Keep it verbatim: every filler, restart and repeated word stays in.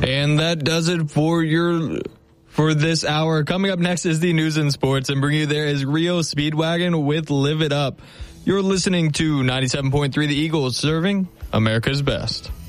And that does it for your for this hour. Coming up next is the news and sports, and bringing you there is Rio Speedwagon with Live It Up. You're listening to ninety-seven point three The Eagles, serving America's best.